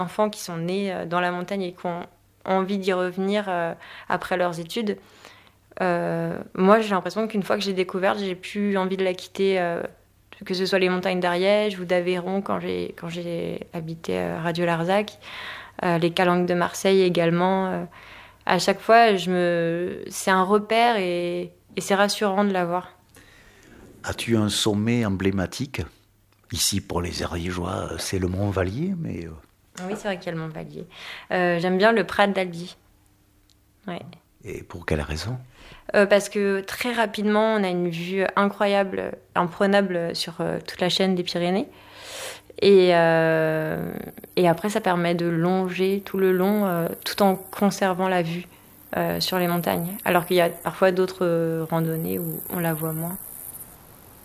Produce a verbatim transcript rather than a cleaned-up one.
enfants qui sont nés dans la montagne et qui ont envie d'y revenir euh, après leurs études. Euh, moi, j'ai l'impression qu'une fois que j'ai découvert, j'ai plus envie de la quitter, euh, que ce soit les montagnes d'Ariège ou d'Aveyron quand j'ai, quand j'ai habité à Radio-Larzac, euh, les Calanques de Marseille également. Euh, à chaque fois, je me... c'est un repère et, et c'est rassurant de l'avoir. As-tu un sommet emblématique? Ici, pour les Ariégeois, c'est le Mont Vallier, mais... Oui, c'est vrai qu'il y a le Mont Vallier. Euh, j'aime bien le Prat d'Albi. Ouais. Et pour quelle raison? Euh, parce que très rapidement, on a une vue incroyable, imprenable sur euh, toute la chaîne des Pyrénées. Et, euh, et après, ça permet de longer tout le long, euh, tout en conservant la vue euh, sur les montagnes. Alors qu'il y a parfois d'autres euh, randonnées où on la voit moins.